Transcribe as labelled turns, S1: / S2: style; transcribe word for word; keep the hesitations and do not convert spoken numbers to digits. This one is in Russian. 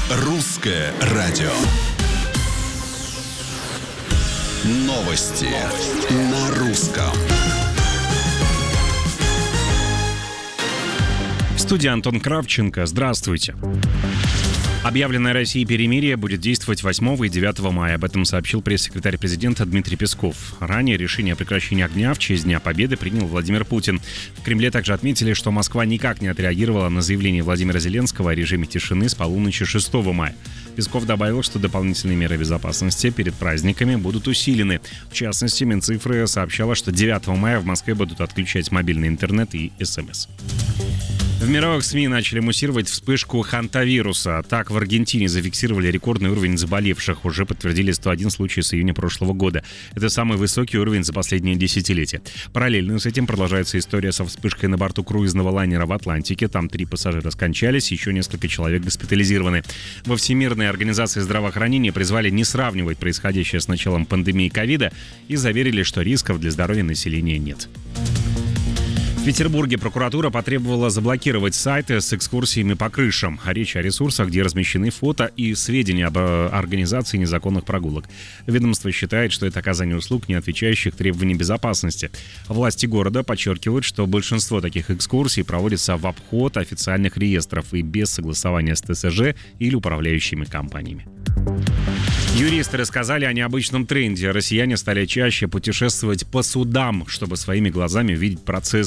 S1: Русское радио. Новости, Новости. На русском.
S2: В студии Антон Кравченко. Здравствуйте. Объявленное Россией перемирие будет действовать восьмого и девятого мая. Об этом сообщил пресс-секретарь президента Дмитрий Песков. Ранее решение о прекращении огня в честь Дня Победы принял Владимир Путин. В Кремле также отметили, что Москва никак не отреагировала на заявление Владимира Зеленского о режиме тишины с полуночи шестого мая. Песков добавил, что дополнительные меры безопасности перед праздниками будут усилены. В частности, Минцифры сообщала, что девятого мая в Москве будут отключать мобильный интернет и СМС. В мировых СМИ начали муссировать вспышку хантавируса. Так, в Аргентине зафиксировали рекордный уровень заболевших. Уже подтвердили сто один случай с июня прошлого года. Это самый высокий уровень за последние десятилетия. Параллельно с этим продолжается история со вспышкой на борту круизного лайнера в Атлантике. Там три пассажира скончались, еще несколько человек госпитализированы. Во Всемирной организации здравоохранения призвали не сравнивать происходящее с началом пандемии ковида и заверили, что рисков для здоровья населения нет. В Петербурге прокуратура потребовала заблокировать сайты с экскурсиями по крышам. Речь о ресурсах, где размещены фото и сведения об организации незаконных прогулок. Ведомство считает, что это оказание услуг, не отвечающих требованиям безопасности. Власти города подчеркивают, что большинство таких экскурсий проводится в обход официальных реестров и без согласования с ТСЖ или управляющими компаниями. Юристы рассказали о необычном тренде. Россияне стали чаще путешествовать по судам, чтобы своими глазами видеть процесс